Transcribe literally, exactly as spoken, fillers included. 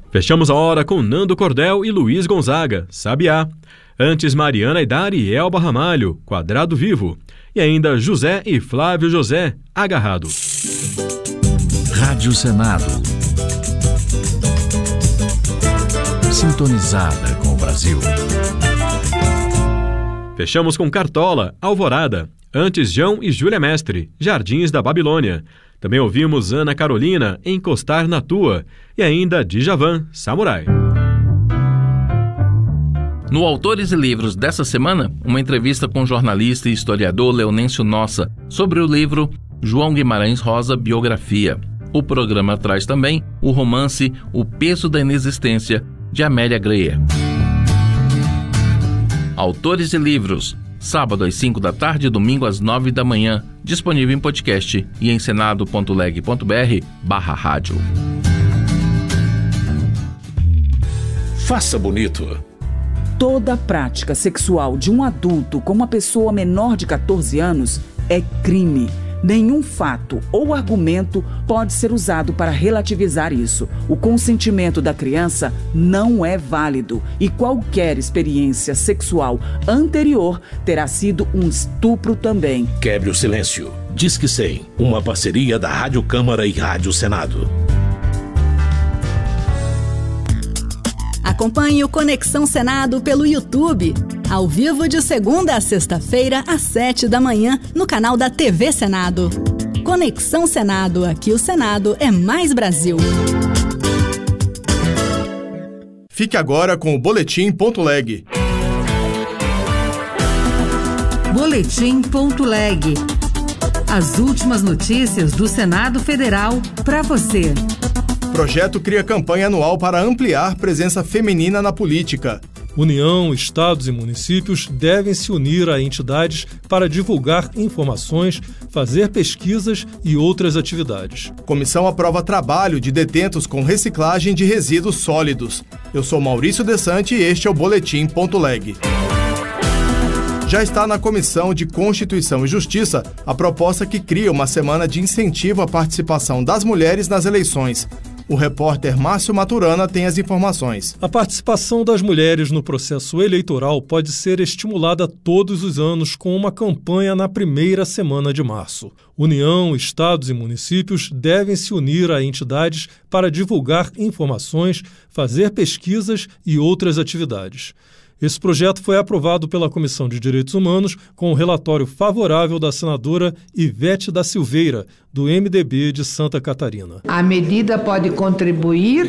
Fechamos a hora com Nando Cordel e Luiz Gonzaga, Sabiá. Antes, Mariana Aidar e Elba Ramalho, Quadrado Vivo. E ainda José e Flávio José, Agarrado. Rádio Senado. Sintonizada com o Brasil. Fechamos com Cartola, Alvorada. Antes, João e Júlia Mestre, Jardins da Babilônia. Também ouvimos Ana Carolina, Encostar na Tua. E ainda Djavan, Samurai. No Autores e Livros dessa semana, uma entrevista com o jornalista e historiador Leonêncio Nossa sobre o livro João Guimarães Rosa, Biografia. O programa traz também o romance O Peso da Inexistência, de Amélia Greer. Autores e Livros, sábado às cinco da tarde e domingo às nove da manhã, disponível em podcast e em senado ponto leg ponto br barra rádio. Faça bonito. Toda prática sexual de um adulto com uma pessoa menor de catorze anos é crime. Nenhum fato ou argumento pode ser usado para relativizar isso. O consentimento da criança não é válido e qualquer experiência sexual anterior terá sido um estupro também. Quebre o silêncio. Disque cem, uma parceria da Rádio Câmara e Rádio Senado. Acompanhe o Conexão Senado pelo YouTube, ao vivo de segunda a sexta-feira, às sete da manhã, no canal da T V Senado. Conexão Senado, aqui o Senado é mais Brasil. Fique agora com o Boletim Ponto Leg. Boletim Ponto Leg. As últimas notícias do Senado Federal para você. Projeto cria campanha anual para ampliar presença feminina na política. União, estados e municípios devem se unir a entidades para divulgar informações, fazer pesquisas e outras atividades. Comissão aprova trabalho de detentos com reciclagem de resíduos sólidos. Eu sou Maurício Desante e este é o Boletim Ponto Leg. Já está na Comissão de Constituição e Justiça a proposta que cria uma semana de incentivo à participação das mulheres nas eleições. O repórter Márcio Maturana tem as informações. A participação das mulheres no processo eleitoral pode ser estimulada todos os anos com uma campanha na primeira semana de março. União, estados e municípios devem se unir a entidades para divulgar informações, fazer pesquisas e outras atividades. Esse projeto foi aprovado pela Comissão de Direitos Humanos com o relatório favorável da senadora Ivete da Silveira, do M D B de Santa Catarina. A medida pode contribuir